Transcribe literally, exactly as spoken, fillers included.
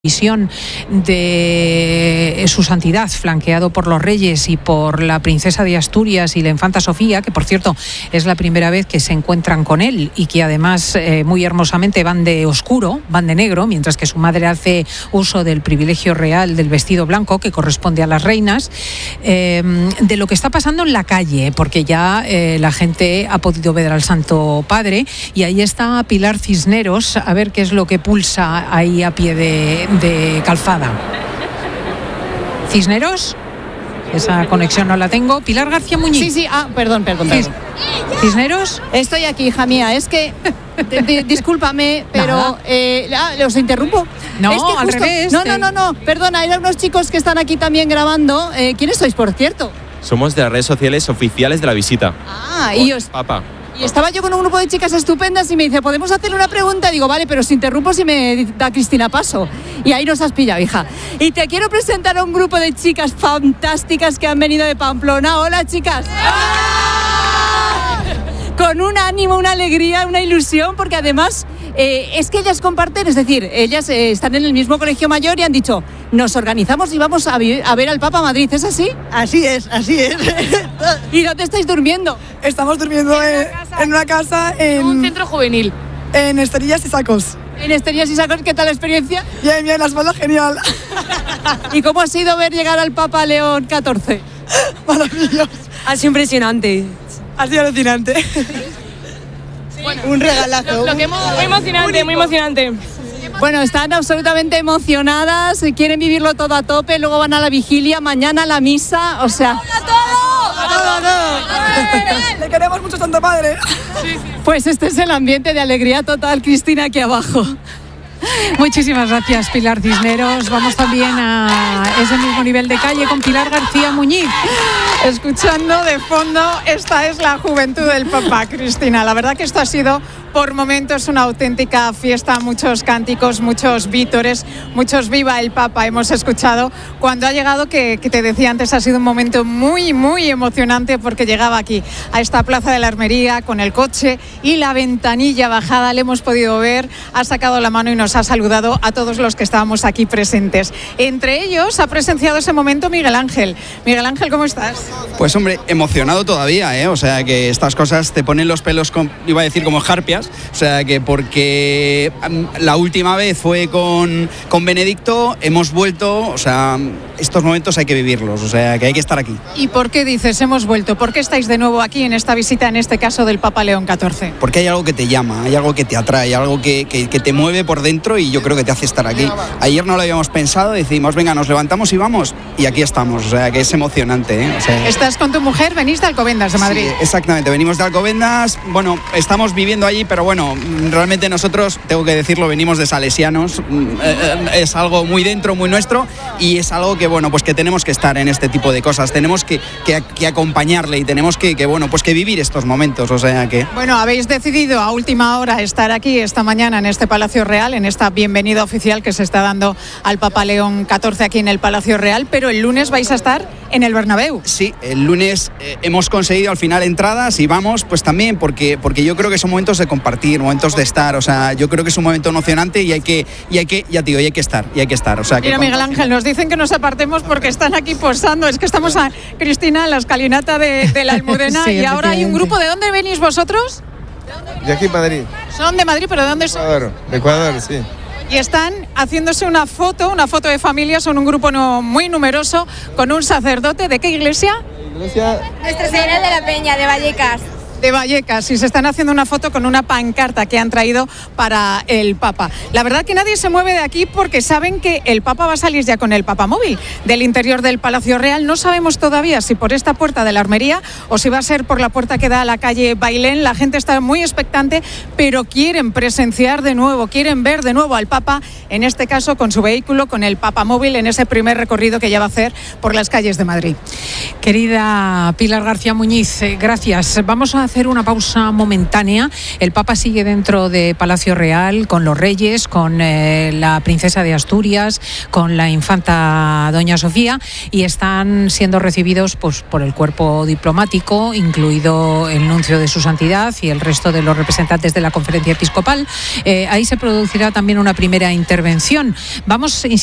Visión de su santidad, flanqueado por los reyes y por la princesa de Asturias y la infanta Sofía, que por cierto es la primera vez que se encuentran con él y que además eh, muy hermosamente van de oscuro, van de negro, mientras que su madre hace uso del privilegio real del vestido blanco que corresponde a las reinas, eh, de lo que está pasando en la calle, porque ya eh, la gente ha podido ver al Santo Padre y ahí está Pilar Cisneros, a ver qué es lo que pulsa ahí a pie de de calzada. ¿Cisneros? Esa conexión no la tengo. Pilar García Muñiz. Sí, sí, ah, perdón, perdón, perdón. ¿Cisneros? Estoy aquí, hija mía, es que, de, de, discúlpame, pero eh, ah, ¿los interrumpo? No, es que al justo, revés. No, no, no, no, perdona, eran unos chicos que están aquí también grabando. Eh, ¿Quiénes sois, por cierto? Somos de las redes sociales oficiales de la visita. Ah, y os... Papá. Y estaba yo con un grupo de chicas estupendas y me dice, ¿podemos hacerle una pregunta? Y digo, vale, pero si interrumpo si me da Cristina paso. Y ahí nos has pillado, hija. Y te quiero presentar a un grupo de chicas fantásticas que han venido de Pamplona. Hola, chicas. ¡Ah! Con un ánimo, una alegría, una ilusión, porque además eh, es que ellas comparten, es decir, ellas eh, están en el mismo colegio mayor y han dicho, nos organizamos y vamos a, vi- a ver al Papa a Madrid, ¿es así? Así es, así es. ¿Y dónde estáis durmiendo? Estamos durmiendo en, en una casa en, un centro juvenil. en Esterillas y Sacos. En Esterías y Sacos, ¿qué tal la experiencia? Bien, bien, la espalda genial. ¿Y cómo ha sido ver llegar al Papa León catorce? Maravilloso. Ha sido impresionante. Ha sido alucinante. Bueno, Un regalazo. Lo, lo que hemos, muy emocionante, muy emocionante. Bueno, están absolutamente emocionadas, quieren vivirlo todo a tope, luego van a la vigilia, mañana a la misa, o sea... ¡A todo, a todo! Le queremos mucho, Santo Padre. Pues este es el ambiente de alegría total, Cristina, aquí abajo. Muchísimas gracias, Pilar Cisneros. Vamos también a ese mismo nivel de calle con Pilar García Muñiz. Escuchando de fondo, esta es la juventud del Papa, Cristina. La verdad que esto ha sido, por momentos, una auténtica fiesta. Muchos cánticos, muchos vítores, muchos viva el Papa hemos escuchado. Cuando ha llegado, que, que te decía antes, ha sido un momento muy, muy emocionante porque llegaba aquí, a esta plaza de la Armería, con el coche y la ventanilla bajada. Le hemos podido ver, ha sacado la mano y nos ha saludado a todos los que estábamos aquí presentes. Entre ellos ha presenciado ese momento Miguel Ángel. Miguel Ángel, ¿cómo estás? Pues hombre, emocionado todavía, ¿eh? O sea que estas cosas te ponen los pelos, con, iba a decir como jarpias, o sea que porque la última vez fue con, con Benedicto, hemos vuelto, o sea, estos momentos hay que vivirlos, o sea que hay que estar aquí. ¿Y por qué dices hemos vuelto? ¿Por qué estáis de nuevo aquí en esta visita, en este caso del Papa León catorce? Porque hay algo que te llama, hay algo que te atrae, algo que, que, que te mueve por dentro y yo creo que te hace estar aquí. Ayer no lo habíamos pensado, decimos, venga, nos levantamos y vamos, y aquí estamos, o sea que es emocionante, ¿eh? O sea, Estás con tu mujer, venís de Alcobendas, de Madrid. Sí, exactamente, venimos de Alcobendas, bueno, estamos viviendo allí, pero bueno, realmente nosotros, tengo que decirlo, venimos de salesianos, es algo muy dentro, muy nuestro, y es algo que, bueno, pues que tenemos que estar en este tipo de cosas, tenemos que, que, que acompañarle y tenemos que, que, bueno, pues que vivir estos momentos, o sea que... Bueno, habéis decidido a última hora estar aquí esta mañana en este Palacio Real, en esta bienvenida oficial que se está dando al Papa León catorce aquí en el Palacio Real, pero el lunes vais a estar en el Bernabéu. Sí, el lunes eh, hemos conseguido al final entradas y vamos, pues también, porque, porque yo creo que son momentos de compartir, momentos de estar, o sea, yo creo que es un momento emocionante y hay que, y hay que, ya digo, y hay que estar, y hay que estar, o sea que... Mira, Miguel Ángel, nos dicen que nos apartemos porque están aquí posando, es que estamos a Cristina en la escalinata de, de la Almudena Sí, y ahora hay un grupo, ¿de dónde venís vosotros? De aquí, Madrid. Son de Madrid, pero ¿de dónde son? Ecuador, de Ecuador, sí. Y están haciéndose una foto, una foto de familia, son un grupo no, muy numeroso, con un sacerdote. ¿De qué iglesia? Iglesia. Nuestra Señora de la Peña, de Vallecas. De Vallecas, y se están haciendo una foto con una pancarta que han traído para el Papa. La verdad que nadie se mueve de aquí porque saben que el Papa va a salir ya con el Papamóvil del interior del Palacio Real. No sabemos todavía si por esta puerta de la Armería o si va a ser por la puerta que da a la calle Bailén. La gente está muy expectante, pero quieren presenciar de nuevo, quieren ver de nuevo al Papa, en este caso con su vehículo, con el Papamóvil, en ese primer recorrido que ya va a hacer por las calles de Madrid. Querida Pilar García Muñiz, eh, gracias. Vamos a hacer una pausa momentánea. El Papa sigue dentro de Palacio Real con los reyes, con eh, la princesa de Asturias, con la infanta doña Sofía, y están siendo recibidos pues, por el cuerpo diplomático, incluido el nuncio de su santidad y el resto de los representantes de la conferencia episcopal. Eh, ahí se producirá también una primera intervención. Vamos,